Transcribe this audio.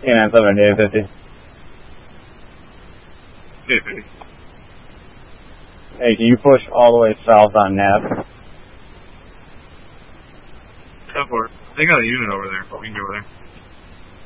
K97 to 850. 850. Hey, can you push all the way south on Nav? Go for it. They got a unit over there, but we can go over there.